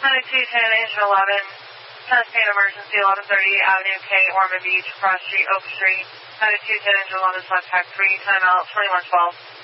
9210, engine 11, 10 state emergency, 1130 Avenue K, Ormond Beach, Cross Street, Oak Street. 9210, engine 11, contact 3, timeout 2112.